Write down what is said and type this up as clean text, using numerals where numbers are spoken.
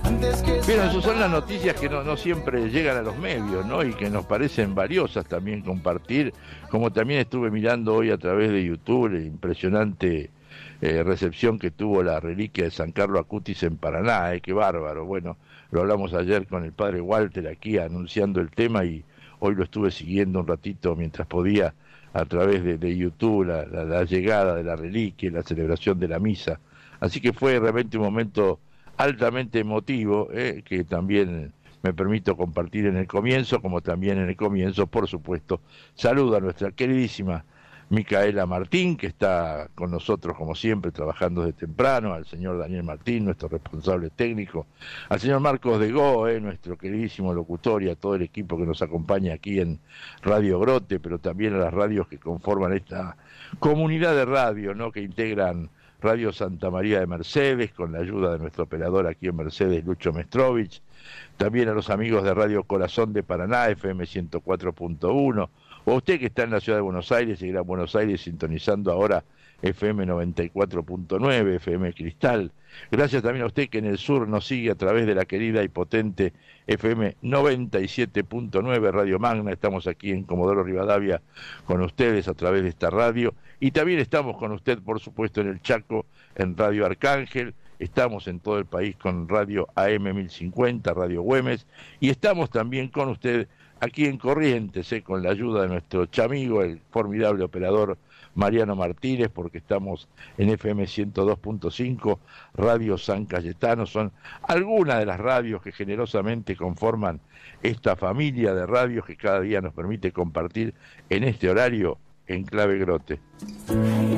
Pero esas son las noticias que no siempre llegan a los medios, ¿no? Y que nos parecen valiosas también compartir, como también estuve mirando hoy a través de YouTube, la impresionante recepción que tuvo la reliquia de San Carlos Acutis en Paraná, qué bárbaro. Bueno, lo hablamos ayer con el padre Walter aquí anunciando el tema y hoy lo estuve siguiendo un ratito mientras podía a través de YouTube, la llegada de la reliquia y la celebración de la misa. Así que fue realmente un momento altamente emotivo, que también me permito compartir en el comienzo, como también en el comienzo, por supuesto, saludo a nuestra queridísima Micaela Martín, que está con nosotros como siempre, trabajando desde temprano, al señor Daniel Martín, nuestro responsable técnico, al señor Marcos de Go, nuestro queridísimo locutor, y a todo el equipo que nos acompaña aquí en Radio Grote, pero también a las radios que conforman esta comunidad de radio, ¿no?, que integran Radio Santa María de Mercedes, con la ayuda de nuestro operador aquí en Mercedes, Lucho Mestrovich, también a los amigos de Radio Corazón de Paraná, FM 104.1, o usted que está en la ciudad de Buenos Aires y Gran Buenos Aires sintonizando ahora FM 94.9, FM Cristal. Gracias también a usted que en el sur nos sigue a través de la querida y potente FM 97.9 Radio Magna. Estamos aquí en Comodoro Rivadavia con ustedes a través de esta radio. Y también estamos con usted, por supuesto, en el Chaco, en Radio Arcángel. Estamos en todo el país con Radio AM 1050, Radio Güemes. Y estamos también con usted aquí en Corrientes, con la ayuda de nuestro chamigo, el formidable operador Mariano Martínez, porque estamos en FM 102.5, Radio San Cayetano. Son algunas de las radios que generosamente conforman esta familia de radios que cada día nos permite compartir en este horario en Clave Grote.